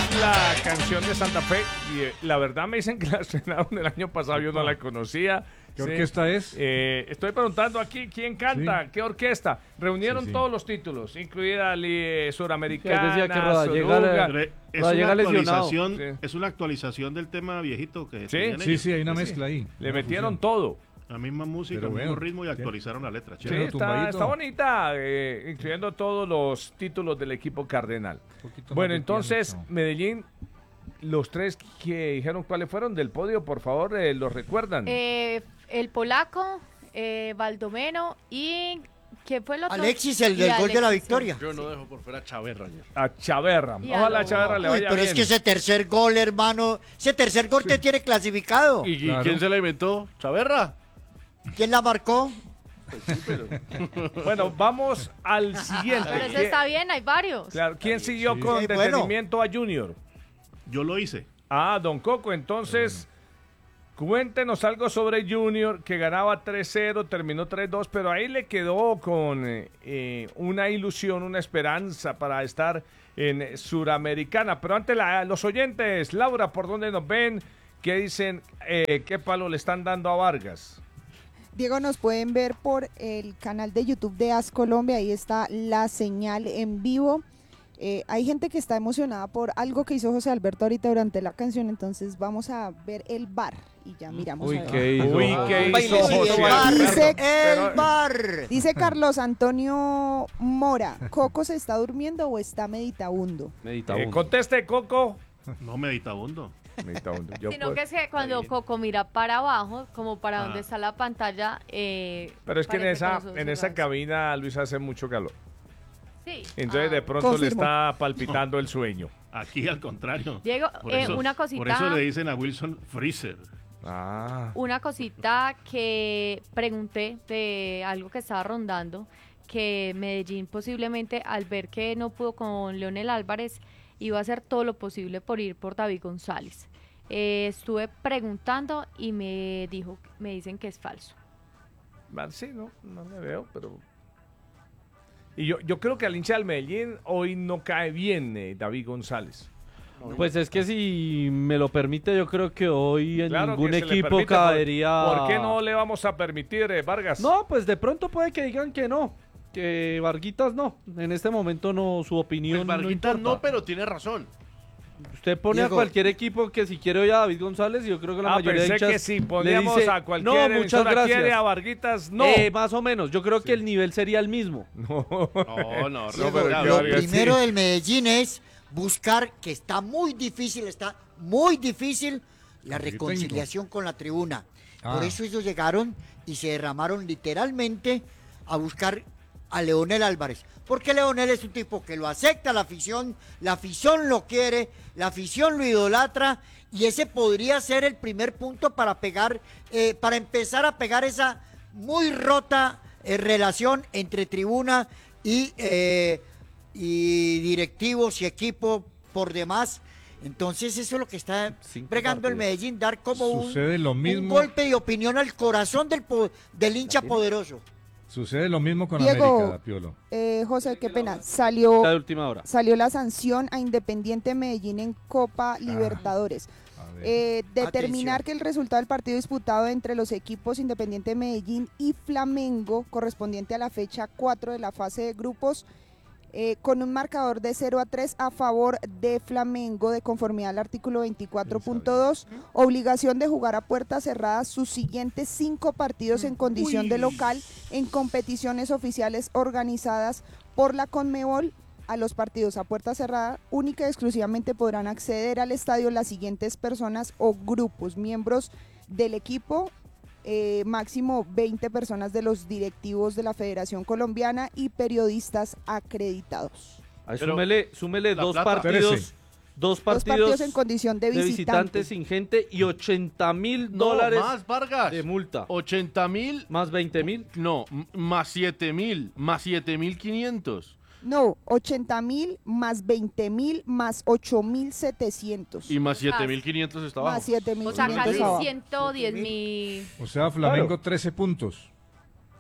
la canción de Santa Fe y la verdad me dicen que la estrenaron el año pasado, yo no la conocía. ¿Qué orquesta es? Estoy preguntando aquí quién canta, Sí. qué orquesta. Reunieron todos los títulos, incluida Suramericana, decía que Rodallega Soruga. Es Rodallega una lesionado. actualización, Sí. es una actualización del tema viejito que Sí, tenían Sí, ellos. sí, hay una mezcla ahí. Le Una metieron fusión. todo. La misma música, Pero el mismo bueno, ritmo y ya. actualizaron la letra. Sí, chévere. Pero tumbadito. está bonita, incluyendo todos los títulos del equipo cardenal. Poquito Bueno, más de entonces, piano. Medellín, los tres que dijeron cuáles fueron del podio, por favor, ¿los recuerdan? El polaco, Baldomero y... ¿Quién fue el otro? Alexis, el Y del gol de la Alexis, victoria. Yo no dejo por fuera a Chaverra ayer. A Chaverra. Y Ojalá a a Chaverra le Uy, vaya pero bien. es que ese tercer gol, hermano, ese tercer gol te tiene clasificado. ¿Y Claro. quién se la inventó? ¿Chaverra? ¿Quién la marcó? Bueno, vamos al siguiente. Pero ese está bien, hay varios. Claro, ¿quién siguió con Sí, bueno. detenimiento a Junior? Yo lo hice. Ah, Don Coco, entonces cuéntenos algo sobre Junior, que ganaba 3-0, terminó 3-2, pero ahí le quedó con una ilusión, una esperanza para estar en Suramericana. Pero antes los oyentes, Laura, ¿por dónde nos ven? ¿Qué dicen? ¿Qué palo le están dando a Vargas? Diego, nos pueden ver por el canal de YouTube de AS Colombia, ahí está la señal en vivo. Hay gente que está emocionada por algo que hizo José Alberto ahorita durante la canción, entonces vamos a ver el bar y ya miramos. Uy, a ver. ¿qué hizo? Uy, ¿qué Ay, hizo sí, José el bar, Alberto? el bar. Dice Carlos Antonio Mora, ¿Coco se está durmiendo o está meditabundo? Meditabundo. Conteste, Coco. No meditabundo. Meditabundo. Yo, Sino pues, que es que cuando Coco mira para abajo, como para Ah. donde está la pantalla, pero es que en parece esa, con los ojos en esa cerrados. cabina, Luis, hace mucho calor. Sí. Entonces de pronto le Confirmo. está palpitando el sueño. Aquí al contrario. Diego, una Por cosita. eso le dicen a Wilson Freezer. Ah. Una cosita que pregunté de algo que estaba rondando, que Medellín posiblemente al ver que no pudo con Leonel Álvarez, iba a hacer todo lo posible por ir por David González. Estuve preguntando y me dicen que es falso. Sí, no le veo, pero... Y yo creo que al hincha del Medellín hoy no cae bien David González. Pues es que si me lo permite, yo creo que hoy en Claro ningún que se le equipo permite, caería... ¿Por qué no le vamos a permitir, Vargas? No, pues de pronto puede que digan que no, que Varguitas no. En este momento no, su opinión Pues no Varguita importa. no, pero tiene razón. Usted pone a Diego. cualquier equipo que si quiere hoy a David González, yo creo que la mayoría de pensé hinchas que si le poníamos dice, a cualquier no, muchas emisora gracias. quiere a Varguitas, no. Más o menos, yo creo que el nivel sería el mismo. No. No, no, Diego, pero ya, qué lo Vargas, primero sí. del Medellín es buscar, que está muy difícil la reconciliación con la tribuna. Por eso ellos llegaron y se derramaron literalmente a buscar a Leonel Álvarez. Porque Leonel es un tipo que lo acepta la afición lo quiere, la afición lo idolatra, y ese podría ser el primer punto para pegar, para empezar a pegar esa muy rota relación entre tribuna y directivos y equipo por demás. Entonces eso es lo que está 5 bregando el partidos. Medellín, dar como Sucede lo un mismo. golpe de opinión al corazón del hincha poderoso. Sucede lo mismo con Diego, América, Piolo. José, qué pena, La de salió última hora. la sanción a Independiente Medellín en Copa Libertadores. A ver. Determinar Atención. que el resultado del partido disputado entre los equipos Independiente Medellín y Flamengo, correspondiente a la fecha 4 de la fase de grupos, con un marcador de 0-3 a favor de Flamengo, de conformidad al artículo 24.2, obligación de jugar a puertas cerradas sus siguientes 5 partidos en condición de local en competiciones oficiales organizadas por la Conmebol. A los partidos a puerta cerrada, única y exclusivamente podrán acceder al estadio las siguientes personas o grupos, miembros del equipo, máximo 20 personas de los directivos de la Federación Colombiana y periodistas acreditados. Ahí Pero súmele la dos plata. partidos. Espérese. Dos Dos partidos partidos en condición de de visitante. visitantes sin gente y $80,000 No, más, Vargas. de multa. 80.000, Más 20,000. no, más 7.000, más 7.500. No, 80.000 más 20.000 más 8.700. Y más 7.500 está abajo. Más 7.500 O sea, casi abajo. 110.000. O sea, Flamengo 13 puntos.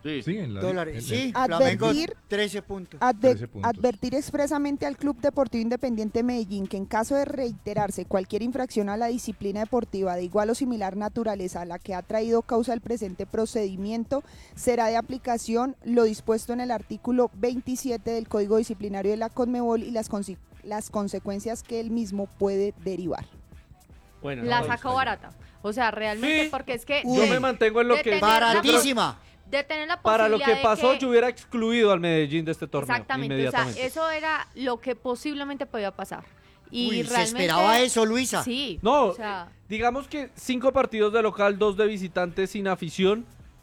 Sí, en la dólares. Sí, Advertir- Flamengo 13 puntos. 13 puntos. Advertir expresamente al Club Deportivo Independiente Medellín que en caso de reiterarse cualquier infracción a la disciplina deportiva de igual o similar naturaleza a la que ha traído causa el presente procedimiento, será de aplicación lo dispuesto en el artículo 27 del Código Disciplinario de la Conmebol y las consecuencias que el mismo puede derivar. Bueno, La no, sacó barata. O sea, realmente, Sí. porque es que... yo me mantengo en lo de que... tener- Baratísima. De tener la Para lo posibilidad que de pasó, que- yo hubiera excluido al Medellín de este torneo Exactamente, o sea, inmediatamente. eso era lo que posiblemente podía pasar. Y Uy, ¿se realmente... esperaba eso, Luisa? Sí. No, o sea, digamos que 5 partidos de local, 2 de visitante sin afición,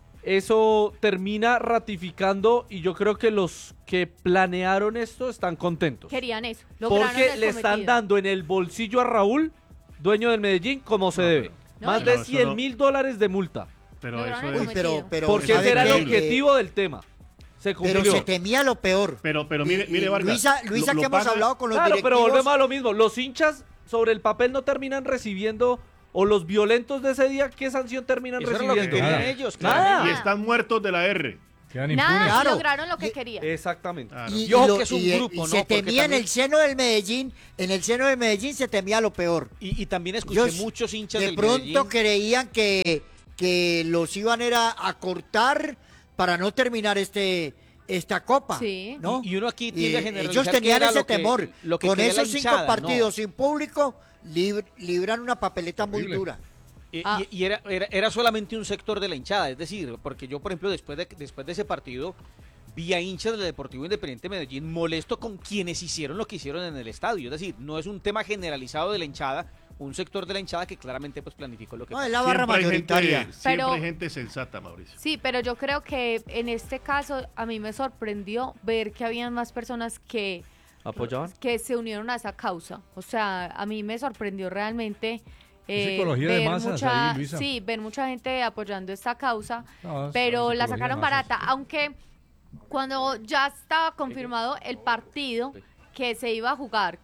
eso termina ratificando y yo creo que los que planearon esto están contentos. querían eso. Lograron Porque el le están cometido. dando en el bolsillo a Raúl, dueño del Medellín, como se debe. No, Más y- de No, eso 100.000 de multa. Pero Lograron eso el es... Uy, cometido. pero Porque eso ese es era el increíble. objetivo del tema. Se cumplió. Pero se temía lo peor. Pero mire, Y mire, Vargas. Luisa, lo que hemos pagan- hablado con los Claro, pero directivos. volvemos a lo mismo. Los hinchas sobre el papel no terminan recibiendo, o los violentos de ese día, ¿qué sanción terminan Eso era lo que recibiendo? querían Nada. ellos, Nada. claro. Y están muertos de la R. Quedan Nada, impunes. Claro. lograron lo que Y- querían. Exactamente. Claro. Y ojo que es un y grupo, ¿no? se Porque temía en también- el seno del Medellín, se temía lo peor. Y también escuché Yo- muchos hinchas De del pronto Medellín. creían que los iban era a cortar para no terminar esta copa. Sí. ¿no? Y uno aquí tiende a Y generalizar ellos que tenían era ese lo que- temor. lo que Con quería la esos 5 hinchada, partidos no. sin público, libran una papeleta muy Horrible. dura. Ah. Y era solamente un sector de la hinchada, es decir, porque yo, por ejemplo, después de ese partido, vi a hinchas del Deportivo Independiente Medellín molesto con quienes hicieron lo que hicieron en el estadio. Es decir, no es un tema generalizado de la hinchada, un sector de la hinchada que claramente pues planificó lo que No, pasó. es la barra Siempre hay mayoritaria. gente, siempre Pero- hay gente sensata, Mauricio. Sí, pero yo creo que en este caso a mí me sorprendió ver que habían más personas que ¿Apoyaban? se unieron a esa causa. O sea, a mí me sorprendió realmente psicología de masas ahí, Luisa. sí, ver mucha gente apoyando esta causa, No, es pero la psicología de sacaron masas. barata, aunque cuando ya estaba confirmado el partido que se iba a jugar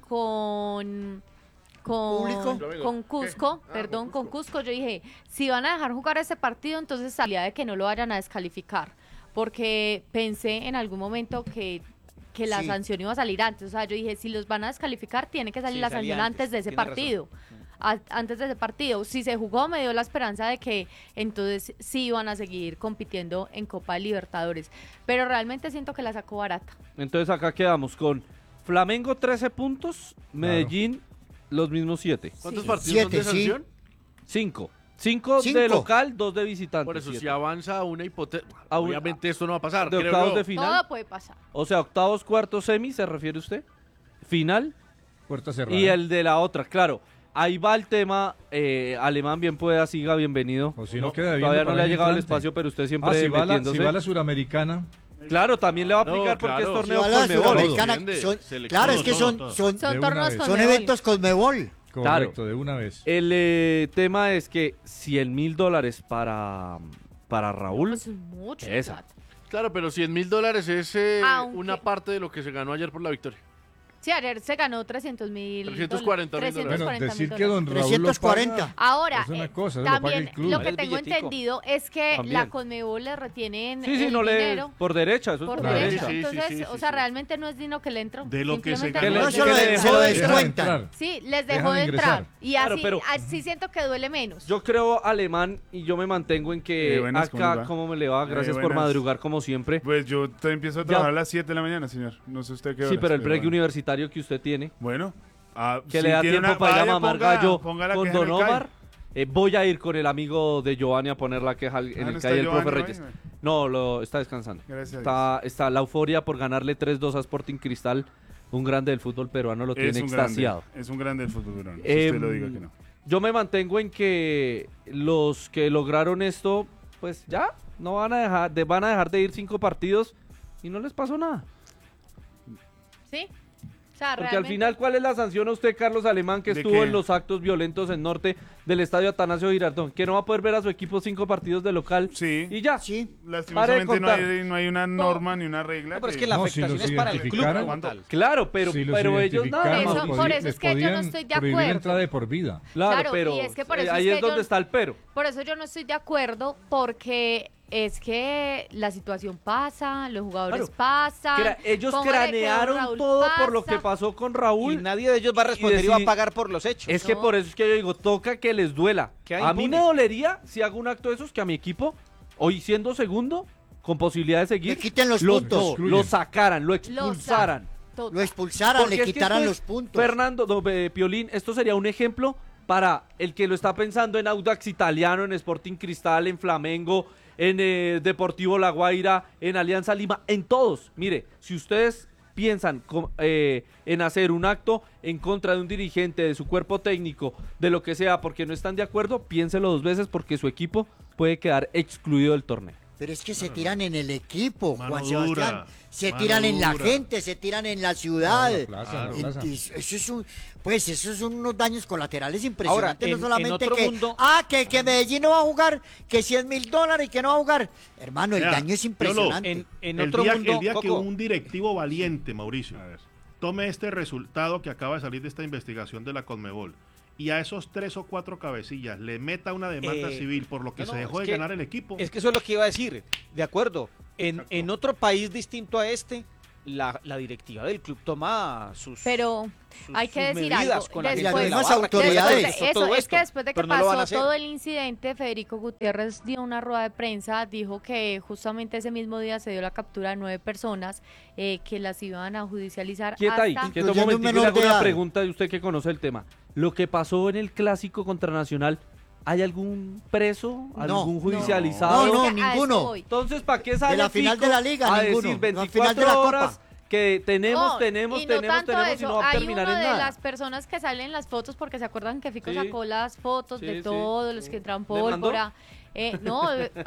con ¿Público? con Cusco, perdón, con Cusco, yo dije, si van a dejar jugar ese partido, entonces salía de que no lo vayan a descalificar, porque pensé en algún momento que la Sí. sanción iba a salir antes, o sea, yo dije, si los van a descalificar, tiene que salir Sí, la salía sanción antes de ese tiene razón. partido. Antes de ese partido, si se jugó me dio la esperanza de que entonces sí iban a seguir compitiendo en Copa Libertadores, pero realmente siento que la sacó barata. Entonces acá quedamos con Flamengo 13 puntos, Medellín los mismos 7. ¿Cuántos Sí. partidos son de 7, sí. sanción? 5. 5 Cinco. de local, 2 de visitante. Por eso, 7. si avanza a una hipotética. A un- Obviamente esto no va a pasar. de creo octavos yo. de final. Todo puede pasar. O sea, octavos, cuartos, semi, ¿se refiere usted? Final. Puerta cerrada. Y el de la otra, claro. Ahí va el tema. Alemán, bien pueda, siga, bienvenido. O si no, queda debiendo Todavía no para le ha el llegado el instante. espacio, pero usted siempre Si va, metiéndose. si va la suramericana, Claro, también le va a No, aplicar porque claro. es torneo Si va la Conmebol. Sudamericana, Entiende, son- selección, claro, es que todo, son, todo. son, Son De una torneos vez. con son eventos Conmebol. correcto, de una vez. El tema es que $100.000 para Raúl. Pues es mucho. Esa. plata. Claro, pero $100.000 es Aunque- una parte de lo que se ganó ayer por la victoria. Sí, ayer se ganó 300.000. 340.000 Bueno, 340.000 decir que don dólares. Raúl lo 340. paga, Ahora, es una cosa, eso lo paga también el club. lo que El tengo billetico. entendido es que También. la Conmebol le retienen Sí, sí, el no le. dinero Por derecha, eso es por por Claro. derecho. derecha. Sí, sí, Entonces, sí, o sí, sea, sí. realmente no es dinero que le entró. De lo que se simplemente ganó. no- No, se lo, que le se dejó lo de- descuentan. entrar. Sí, les Dejan dejó de ingresar. entrar. Y Claro, así, pero- así siento que duele menos. Yo creo alemán y yo me mantengo en que buenas, ¿cómo les acá, va? ¿cómo me le va? Gracias por buenas. madrugar como siempre. Pues yo empiezo a trabajar a las 7 de la mañana, señor. No sé usted qué Sí, horas, pero el break bueno. universitario que usted tiene, Bueno. que si le da tiene tiempo una- para ir a vaya, mamar ponga- gallo ponga la con queja en Don el CAI. Omar. Voy a ir con el amigo de Giovanni a poner la queja en Ah, ¿no el está CAI del profe Giovanni Reyes. hoy? No, está descansando. Gracias a Está la euforia por ganarle 3-2 a Sporting Cristal, un grande del fútbol peruano, lo tiene Es un extasiado. grande, es un grande del fútbol peruano. Si Em, usted lo diga que no. Yo me mantengo en que los que lograron esto, pues ya, no van a dejar de ir 5 partidos y no les pasó nada. ¿Sí? O sea, Porque al realmente- final, ¿cuál es la sanción a usted, Carlos Alemán, que ¿De estuvo qué? en los actos violentos en norte del estadio Atanasio Girardot? Que no va a poder ver a su equipo 5 partidos de local Sí. y ya. Sí. Lastimosamente no contar. no hay una norma ni una regla. No, pero es que- que la No, si afectación los es para el club identificaran, como tal. Claro, pero, Si los pero ellos identificaran, nada. Por les eso- podí- por eso les es que yo no podían estoy de prohibir acuerdo. entrada de por vida. Claro, Claro, pero y es que por eso ahí es es que donde yo- está el pero. Por eso yo no estoy de acuerdo, porque es que la situación pasa, los jugadores Claro. pasan. Ellos póngale que cranearon Raúl todo por lo pasa. que pasó con Raúl. Y nadie de ellos va a responder y va a pagar por los hechos. Es que por eso es que yo digo, toca que les duela. Queda A mí me impune. dolería si hago un acto de esos que a mi equipo, hoy siendo segundo, con posibilidad de seguir, Le quiten los lo puntos. sacaran, lo expulsaran. Lo expulsaran, Porque le es que quitaran esto los es, puntos. Fernando, Piolín, esto sería un ejemplo para el que lo está pensando en Audax Italiano, en Sporting Cristal, en Flamengo, en Deportivo La Guaira, en Alianza Lima, en todos. Mire, si ustedes piensan en hacer un acto en contra de un dirigente, de su cuerpo técnico, de lo que sea, porque no están de acuerdo, piénselo 2 veces porque su equipo puede quedar excluido del torneo. Pero es que se tiran en el equipo, Mano Juan dura, Sebastián. Se mano tiran en la dura. gente, se tiran en la ciudad. Claro, plaza. Esos son unos daños colaterales impresionantes. Ahora, no solamente en otro que, mundo- que Medellín no va a jugar, que $100,000 y que no va a jugar. Hermano, el Vea, daño es Piolo, impresionante. En el otro día, mundo, el día que Coco, un directivo valiente, Mauricio, tome este resultado que acaba de salir de esta investigación de la Conmebol y a esos 3 o 4 cabecillas le meta una demanda civil por lo que no, se dejó es de que- ganar el equipo. es que eso es lo que iba a decir. De acuerdo. En otro país distinto a este, la directiva del club toma sus... Pero hay que sus decir medidas algo. con la Y gente las de la mismas barra que autoridades. organizó Eso, todo es esto, que después de que pero no lo van a pasó hacer. todo el incidente, Federico Gutiérrez dio una rueda de prensa, dijo que justamente ese mismo día se dio la captura de 9 personas que las iban a judicializar Quieta ahí, hasta... quieto un Incluyendo un momentico, le menor hago de una edad. pregunta de usted que conoce el tema. Lo que pasó en el clásico contra Nacional, ¿hay algún preso, algún judicializado? No, Es que a eso ninguno. voy. Entonces, ¿para qué sale De la final Fico de la liga, a ninguno. decir La 24 final de la Copa. horas que tenemos, No, tenemos y no tanto y eso, no va a hay terminar uno en de nada? las personas que salen en las fotos porque se acuerdan que Fico Sí. sacó las fotos Sí, de sí. todos los que entran ¿Le mandó? pólvora. No,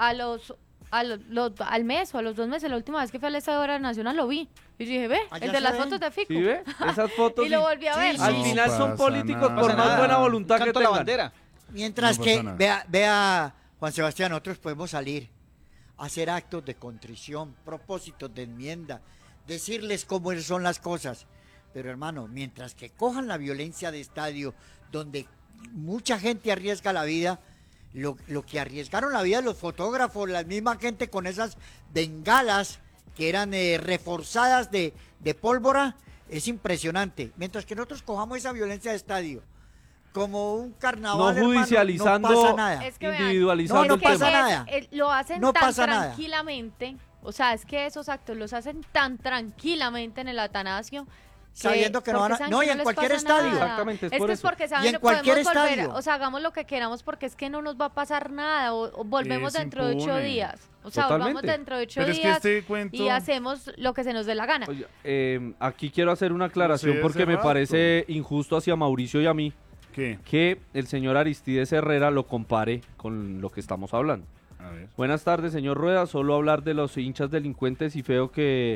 al mes o a los 2 meses, la última vez que fui al Estadio Nacional lo vi. Y yo dije, ve, Allá el de se las ven. fotos de Fico. ¿Sí ve? Esas fotos Y lo sí. volví a ver. Al No final son pasa políticos nada. por pasa más nada. buena voluntad que Canto a la tengan. bandera. Mientras No que, pasa nada. vea, Juan Sebastián, nosotros podemos salir a hacer actos de contrición, propósitos de enmienda, decirles cómo son las cosas. Pero hermano, mientras que cojan la violencia de estadio, donde mucha gente arriesga la vida, lo que arriesgaron la vida los fotógrafos, la misma gente con esas bengalas que eran reforzadas de pólvora, es impresionante. Mientras que nosotros cojamos esa violencia de estadio como un carnaval, No hermano, judicializando, no pasa nada. Es que vean, individualizando no el pasa tema. nada. lo hacen No tan pasa nada. tranquilamente, o sea, es que esos actos los hacen tan tranquilamente en el Atanasio. Sabiendo que no van a- porque saben no, que y en les cualquier pasa estadio. nada. Exactamente, es es por que es eso. porque saben Y en que cualquier podemos volver, estadio. o sea, hagamos lo que queramos porque es que no nos va a pasar nada, o volvemos Es dentro de 8 impune. días. O sea, Totalmente. volvamos dentro de 8 Pero es que días este cuento... y hacemos lo que se nos dé la gana. Oye, aquí quiero hacer una aclaración Sí, hace porque me rato. parece injusto hacia Mauricio y a mí ¿Qué? que el señor Aristides Herrera lo compare con lo que estamos hablando. A ver. Buenas tardes, señor Rueda. Solo hablar de los hinchas delincuentes y feo que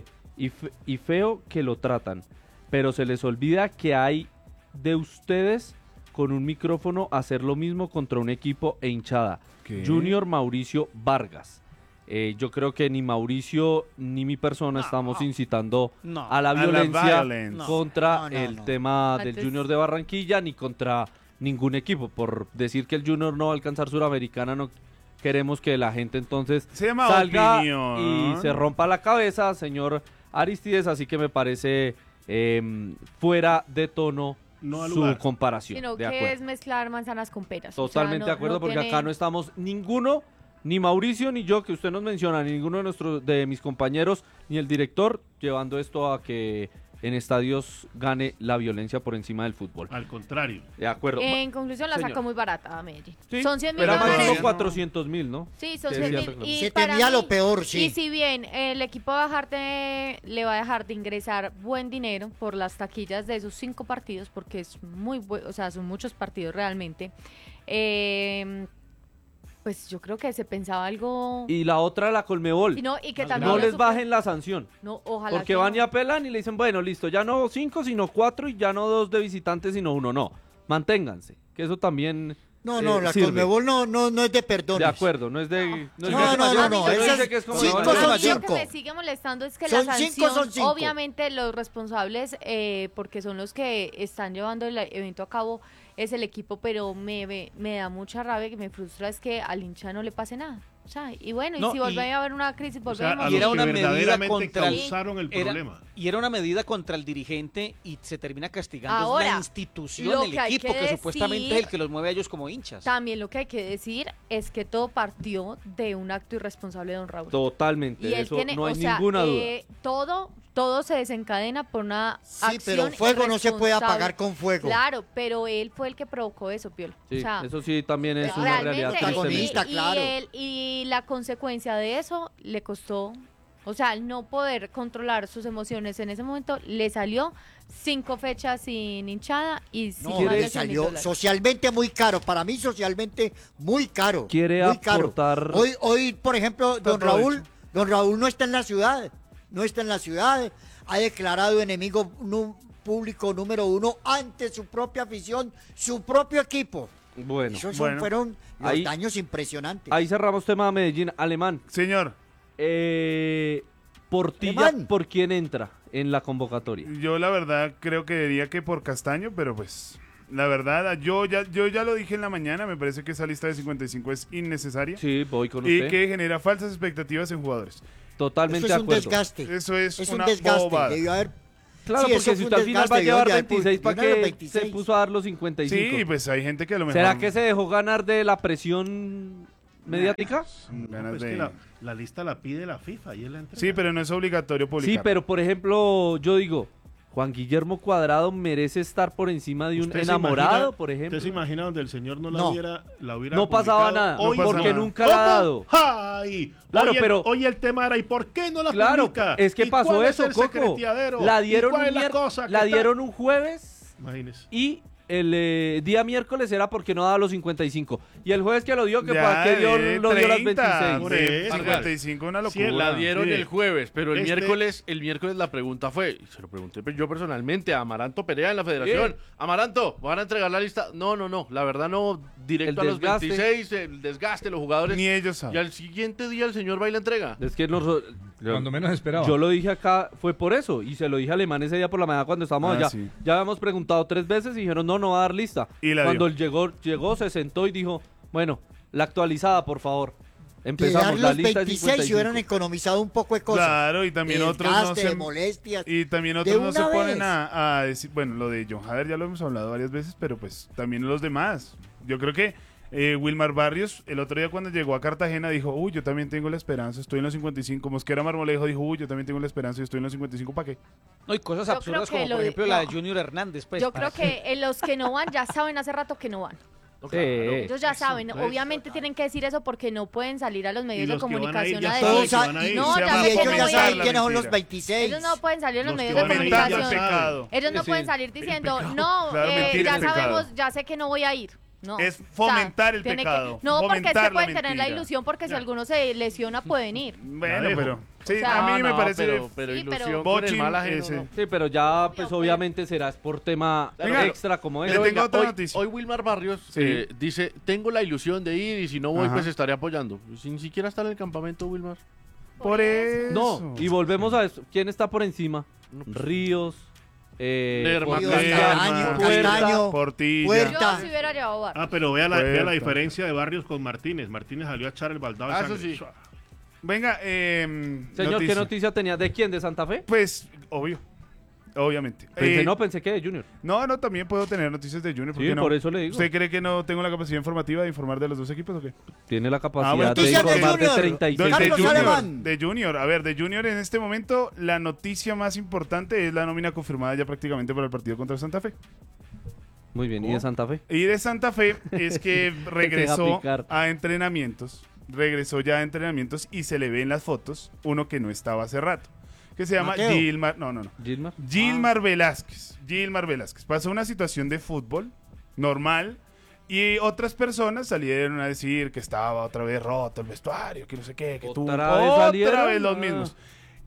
lo tratan. Pero se les olvida que hay de ustedes con un micrófono hacer lo mismo contra un equipo e hinchada. ¿Qué? Junior Mauricio Vargas. Yo creo que ni Mauricio ni mi persona estamos incitando No. a la A la violencia violence. contra No, no, el no. tema del Antes- Junior de Barranquilla ni contra ningún equipo. Por decir que el Junior no va a alcanzar Suramericana, no queremos que la gente entonces Se llama salga opinión. y se rompa la cabeza, señor Aristides, así que me parece fuera de tono No al su lugar. comparación. Sino De que acuerdo. es mezclar manzanas con peras. O sea, Totalmente no- de acuerdo, no porque tiene- acá no estamos ninguno, ni Mauricio ni yo, que usted nos menciona, ni ninguno de mis compañeros, ni el director, llevando esto a que en estadios gane la violencia por encima del fútbol. Al contrario. De acuerdo. En conclusión, la Señor. sacó muy barata a Medellín. Sí, Son 100 era millones. máximo 400.000, ¿no? Sí, son Que 100 decía el mil. reclamo. Y Se para temía mí- lo peor, sí. Y si bien el equipo le va a dejar de ingresar buen dinero por las taquillas de esos 5 partidos, porque es muy o sea, son muchos partidos realmente, pues yo creo que se pensaba algo... Y la otra, la Colmebol. y que también No lo les supo- bajen la sanción. No, ojalá Porque que van no. y apelan y le dicen, bueno, listo, ya no 5, sino 4 y ya no 2 de visitantes, sino 1. No, manténganse, que eso también No, la sirve. Conmebol no es de perdón. De acuerdo, no es de... es No, de no, mayor. no, no, Usted esas dice que es como cinco de Lo mayor. son único cinco. que me sigue molestando es que Son la 5, sanción, son 5. obviamente los responsables, porque son los que están llevando el evento a cabo, es el equipo, pero me da mucha rabia, que me frustra es que al hincha no le pase nada. O sea, y bueno, No, y si vuelve a haber una crisis, O sea, volvemos. a Y era los que una medida verdaderamente contra el- causaron el era- problema. Y era una medida contra el dirigente y se termina castigando Ahora, es la institución, lo el que hay equipo, que que supuestamente es el decir- que los mueve a ellos como hinchas. También lo que hay que decir es que todo partió de un acto irresponsable de don Raúl. Totalmente, Y él eso tiene, no hay o sea, ninguna duda. todo se desencadena por una Sí, acción pero fuego no se puede irresponsable. apagar con fuego. Claro, pero él fue el que provocó eso, Piolo. Sí, o sea, eso sí también es una realidad. realmente, Protagonista, claro. y la consecuencia de eso le costó, o sea, al no poder controlar sus emociones en ese momento, le salió 5 fechas sin hinchada y sin No, más de le 100.000 salió dólares. socialmente muy caro. Para mí, socialmente muy caro. Quiere muy caro. aportar- Hoy, por ejemplo, don provecho. Raúl no está en la ciudad. No está en la ciudad. Ha declarado enemigo público número 1 ante su propia afición, su propio equipo. Bueno, Esos bueno. fueron los Ahí- daños impresionantes. ahí cerramos tema de Medellín. Alemán, Señor, Portilla, Alemán. ¿por quién entra en la convocatoria? yo la verdad creo que diría que por Castaño, pero pues la verdad, yo ya lo dije en la mañana, me parece que esa lista de 55 es innecesaria Sí, voy con y usted. que genera falsas expectativas en jugadores. Totalmente Eso es de un acuerdo. desgaste. Eso es Es una un desgaste. bobada. Debió haber. Claro, Sí, eso porque si fue un usted al final va a desgaste, llevar yo ya 26, ¿para de los qué 26? se puso a dar los 55? Sí, pues hay gente que a lo mejor ¿Será que se dejó ganar de la presión mediática? ganas Pues de- que la lista la pide la FIFA y él la entrega. Sí, pero no es obligatorio publicar. Sí, pero por ejemplo, yo digo, Juan Guillermo Cuadrado merece estar por encima de un ¿Usted se enamorado, imagina- por ejemplo. ¿Usted se imagina donde el señor no la No. hubiera No pasaba publicado? nada, No pasa porque nada. nunca la ha dado. ¡Ay! Claro, Hoy pero- hoy el tema era ¿y por qué no la Claro, publica? es que ¿Y pasó cuál es eso, el Coco. secretiadero? La ¿Y dieron cuál un es la mier- cosa? la ¿Qué tal? dieron un jueves Imagínese. y el día miércoles era porque no daba los 55. Y el jueves que lo dio, que Ya, para qué dio, lo dio las 30, 26. Por eso. 55, una Sí, locura. La dieron Mire, el jueves, pero el este- miércoles la pregunta fue, y se lo pregunté yo personalmente a Amaranto Perea en la federación. Amaranto, ¿van a entregar la lista? No, la verdad no, directo El a los desgaste. 26, el desgaste, los jugadores. Ni ellos Y saben. al siguiente día el señor va y la entrega. Es que Cuando menos esperaba. yo lo dije acá, fue por eso, y se lo dije a Alemán ese día por la mañana cuando estábamos Ah, allá. sí. Ya habíamos preguntado 3 veces y dijeron, no va a dar lista. Y la Cuando dio. él llegó, se sentó y dijo, bueno, la actualizada, por favor. De dar Empezamos, la los lista es 26 y hubieran 55. economizado un poco de cosas. Claro, y también de otros no desgaste, se... de molestias. Y también De otros no se una ponen vez. a decir, bueno, lo de John Hader ya lo hemos hablado varias veces, pero pues también los demás. Yo creo que Wilmar Barrios, el otro día cuando llegó a Cartagena, dijo, uy, yo también tengo la esperanza, estoy en los 55. Mosquera Marmolejo dijo, uy, yo también tengo la esperanza y estoy en los 55, ¿para qué? No, y cosas Yo absurdas creo que como, lo por de- ejemplo, la de no. Junior Hernández. Pues, Yo ¿para creo qué? que los que no van ya saben hace rato que no van. Sí. Ellos ya saben, pues, obviamente tienen que decir eso porque no pueden salir a los medios de los que van a ir comunicación ya a saben Todos decir. que van a ir. No, Se ya llama sé y que ellos no ya voy a saben ir. quiénes son los mentira. 26. Ellos no pueden salir a los Los medios que de van a ir ya Fomentando el comunicación. pecado. Ellos no Sí, pueden sí. salir diciendo, no, Claro, mentir ya es pecado. sabemos, ya sé que no voy a ir. No. Es fomentar el tiene que- pecado, no, porque es que fomentar la pueden tener la mentira. ilusión porque si alguno se lesiona pueden ir. Bueno, dejo. pero sí, O sea, a mí me parece... Pero Sí, pero- ilusión con el Bochin, mal ajeno, ese. no. Sí, pero ya, pues Obvio, pues. obviamente será por tema Venga, extra como le es. tengo otra hoy, noticia. hoy Wilmar Barrios Sí. dice, tengo la ilusión de ir y si no voy, Ajá. pues estaré apoyando. Sin siquiera estar en el campamento, Wilmar. Por eso. No, y volvemos a eso. ¿Quién está por encima? Ríos, Lerma, Castaño, Puerta. Castaño, Portilla. Puerta. Yo si hubiera llevado bar. Ah, pero vea la Puerta. diferencia de Barrios con Martínez. Martínez salió a echar el baldado de Ah, eso sangre. sí. Venga, Señor, ¿qué noticia tenía? ¿De quién? ¿De Santa Fe? Pues, obvio. Obviamente. Pensé que de Junior. No, también puedo tener noticias de Junior. ¿por Sí, qué no? por eso le digo. ¿Usted cree que no tengo la capacidad informativa de informar de los dos equipos o qué? Tiene la capacidad bueno, de noticias de informar de Junior. 36 Carlos Junior, Alemán. de Junior. A ver, de Junior en este momento la noticia más importante es la nómina confirmada ya prácticamente para el partido contra Santa Fe. Muy bien, ¿y de Santa Fe? Y de Santa Fe es que regresó picar. a entrenamientos. Regresó ya a entrenamientos y se le ve en las fotos uno que no estaba hace rato. Que se llama Mateo. Gilmar. No. Gilmar. Gilmar Velázquez. Gilmar Velázquez. Pasó una situación de fútbol normal y otras personas salieron a decir que estaba otra vez roto el vestuario, que no sé qué, que tuvo ¿Otra vez otra salieron? vez los Ah. mismos.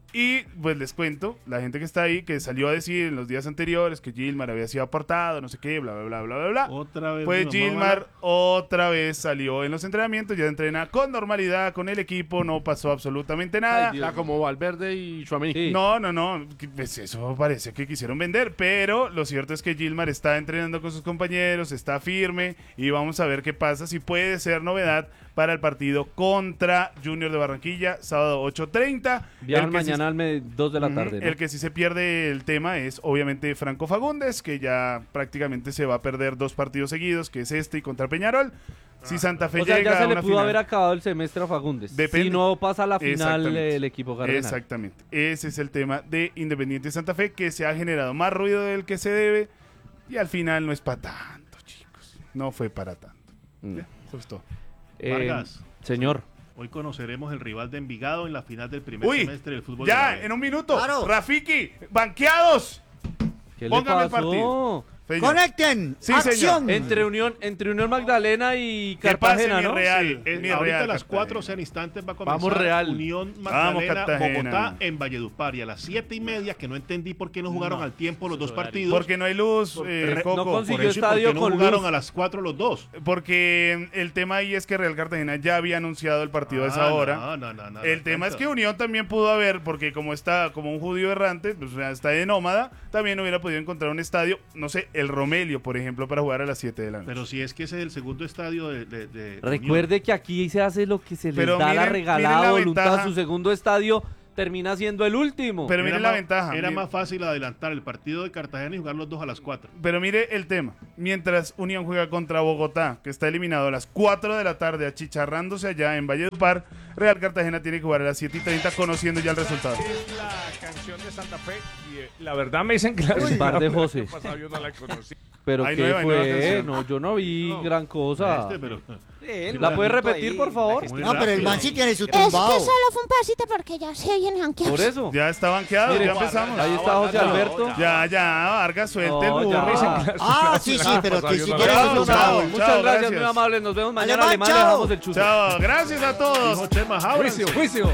Y pues les cuento, la gente que está ahí, que salió a decir en los días anteriores que Gilmar había sido apartado, no sé qué, bla, bla, bla, bla, bla, bla. Otra vez. Pues nos Gilmar vamos otra vez salió en los entrenamientos, ya entrena con normalidad con el equipo, no pasó absolutamente nada. Ay, como Valverde y Tchouaméni. Sí. No, pues eso parece que quisieron vender, pero lo cierto es que Gilmar está entrenando con sus compañeros, está firme y vamos a ver qué pasa, si puede ser novedad para el partido contra Junior de Barranquilla, sábado 8:30. Viajan mañana al 2 de la tarde, ¿no? El que sí se pierde el tema es obviamente Franco Fagundes, que ya prácticamente se va a perder 2 partidos seguidos, que es este y contra Peñarol. Si Santa Fe O sea, llega ya se a le una pudo final, haber acabado el semestre a Fagundes. Depende. Si no pasa a la final Exactamente. el equipo cardenal. Exactamente. Ese es el tema de Independiente Santa Fe, que se ha generado más ruido del que se debe y al final no es para tanto, chicos. No fue para tanto. Ya, eso es todo. Vargas. Señor. Hoy conoceremos el rival de Envigado en la final del primer Uy, semestre del fútbol. de la ya, B. en un minuto. Claro. Rafiki, banqueados. ¿Qué Póngame le el pasó? partido. Señor. ¡Conecten! Sí, ¡Acción! Entre Unión Magdalena y Que pase, Cartagena, mi ¿no? Real. Sí, Mi ahorita Real a las Cartagena. 4, o sea, en instantes va a comenzar Vamos, Real. Unión Vamos, Magdalena, Cartagena. Bogotá en Valledupar. Y a las 7:30, que no entendí por qué no jugaron al tiempo los dos partidos. Porque no hay luz, Coco. no por consiguió eso, ¿y por qué estadio no con jugaron luz? a las 4 los dos. Porque el tema ahí es que Real Cartagena ya había anunciado el partido a esa hora. No, El tema es que Unión también pudo haber, porque como está como un judío errante, pues, o sea, está de nómada, también hubiera podido encontrar un estadio, no sé, el Romelio, por ejemplo, para jugar a las 7 de la noche. Pero si es que ese es el segundo estadio de Recuerde que aquí se hace lo que se les Pero da la miren regalada la voluntad. ventaja. Su segundo estadio termina siendo el último. Pero Era mire la más- ventaja. Era mire- más fácil adelantar el partido de Cartagena y jugar los dos a las 4. Pero mire el tema. Mientras Unión juega contra Bogotá, que está eliminado a las 4 de la tarde, achicharrándose allá en Valledupar, Real Cartagena tiene que jugar a las 7:30, conociendo ya el resultado. Es la canción de Santa Fe y la verdad me dicen que la El bar de José. yo no la conocí. Pero Hay ¿qué nueva fue? canción. No, yo no vi gran cosa. Pero ¿La puedes repetir, por favor? Muy No, pero el rápido. man sí tiene su Es que tumbado. solo fue un pedacito porque ya se vienen janqueados. Por eso. Ya está banqueado, Mire, ya empezamos. Ahí está José Alberto. Ya, Vargas, suelte el No, burro. ya. Me dicen que la- Ah, sí, sí, pero que sí no tiene la- su Chao, tumbado. chao. Muchas gracias, gracias. muy amables. Nos vemos mañana. Alemán, Alemán, chao. dejamos el chuzo. Chao, gracias a todos. Dijo Chema, ábranse. Juicio.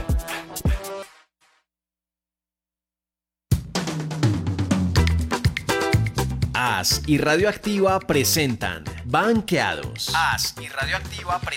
As y Radioactiva presentan Banqueados. As y Radioactiva presentan